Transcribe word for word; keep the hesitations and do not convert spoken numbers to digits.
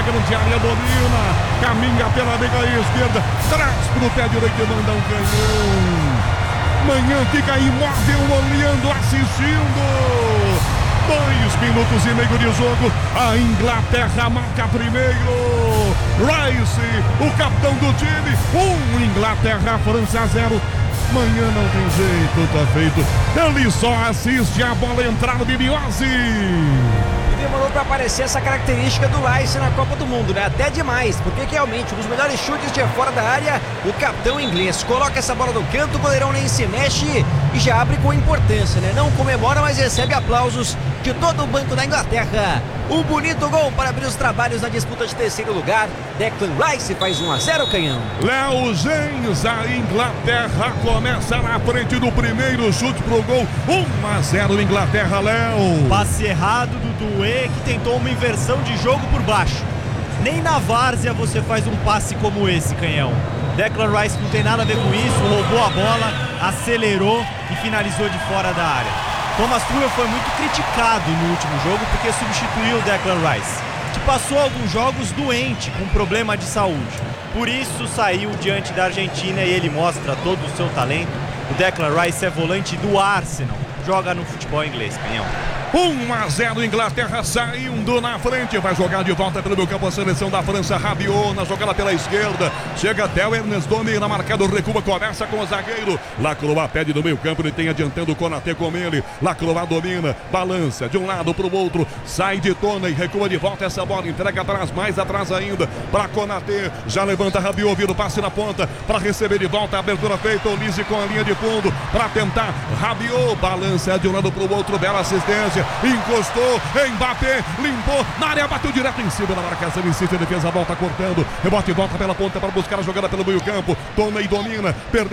grande área, domina, caminha pela meia esquerda, traz pro pé direito e manda um canhão. Manhã fica imóvel, olhando, assistindo. Dois minutos e meio de jogo. A Inglaterra marca primeiro. Rice, o capitão do time. Um, Inglaterra, França zero. Manhã não tem jeito, tá feito. Ele só assiste a bola entrar no Bibiose. E demorou para aparecer essa característica do Rice na Copa do Mundo, né? Até demais, porque realmente um dos melhores chutes de fora da área, o capitão inglês coloca essa bola no canto, o goleirão nem se mexe e já abre com importância, né? Não comemora, mas recebe aplausos de todo o banco da Inglaterra. Um bonito gol para abrir os trabalhos na disputa de terceiro lugar. Declan Rice faz um a zero, canhão. Léo James, a Inglaterra começa na frente do primeiro chute pro gol. um a zero Inglaterra, Léo. Passe errado do Doué, que tentou uma inversão de jogo por baixo. Nem na várzea você faz um passe como esse, canhão. Declan Rice não tem nada a ver com isso, roubou a bola, acelerou e finalizou de fora da área. Thomas Tuchel foi muito criticado no último jogo porque substituiu o Declan Rice, que passou alguns jogos doente, com problema de saúde. Por isso saiu diante da Argentina e ele mostra todo o seu talento. O Declan Rice é volante do Arsenal, joga no futebol inglês, canhão. um a zero Inglaterra saindo na frente, vai jogar de volta pelo meio campo a seleção da França. Rabiot na jogada pela esquerda, chega até o Ernest, domina, marcado, recua, conversa com o zagueiro. Lacroix pede do meio campo, ele tem adiantando o Konaté com ele. Lacroix domina, balança de um lado para o outro, sai de tona e recua de volta essa bola, entrega atrás, mais atrás ainda para Konaté, já levanta Rabiot, vira o passe na ponta para receber de volta, a abertura feita, Olise com a linha de fundo para tentar. Rabiot balança de um lado para o outro, bela assistência. Encostou, Mbappé, limpou, na área, bateu direto em cima da marcação, insiste, a defesa volta cortando, rebote, volta pela ponta para buscar a jogada pelo meio campo, toma e domina, perdeu.